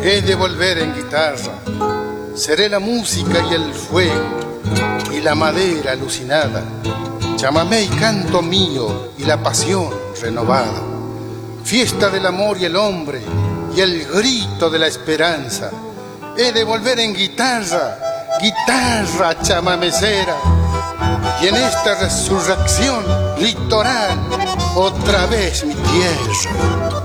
He de volver en guitarra, seré la música y el fuego y la madera alucinada, chamamé y canto mío y la pasión renovada, fiesta del amor y el hombre y el grito de la esperanza. He de volver en guitarra, guitarra chamamecera, y en esta resurrección litoral otra vez mi tierra.